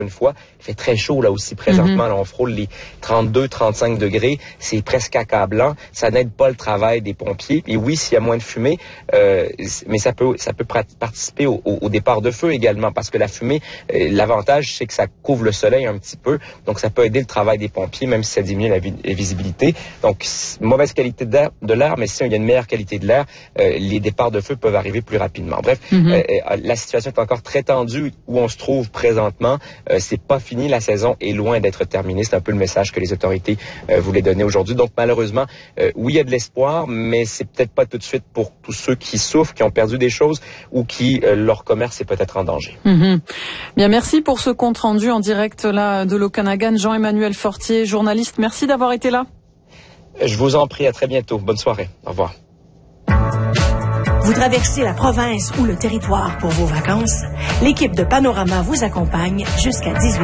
une fois. Il fait très chaud là aussi présentement. Là, on frôle les 32-35 degrés. C'est presque accablant. Ça n'aide pas le travail des pompiers. Et oui, s'il y a moins de fumée, mais ça peut participer au départ de feu également, parce que la fumée, l'avantage, c'est que ça couvre le soleil un petit peu. Donc, ça peut aider le travail des pompiers, même si ça diminue la visibilité. Donc, mauvaise qualité de l'air, mais si il y a une meilleure qualité de l'air, les départs de feu peuvent arriver plus rapidement. Bref, la situation est encore très tendue où on se trouve présentement. C'est pas fini, la saison est loin d'être terminée. C'est un peu le message que les autorités voulaient donner aujourd'hui. Donc malheureusement, oui, il y a de l'espoir, mais c'est peut-être pas tout de suite pour tous ceux qui souffrent, qui ont perdu des choses ou qui leur commerce est peut-être en danger. Bien, merci pour ce compte rendu en direct là de l'Okanagan. Jean-Emmanuel Fortier, journaliste, merci d'avoir été là. Je vous en prie, à très bientôt. Bonne soirée. Au revoir. Vous traversez la province ou le territoire pour vos vacances? L'équipe de Panorama vous accompagne jusqu'à 18h.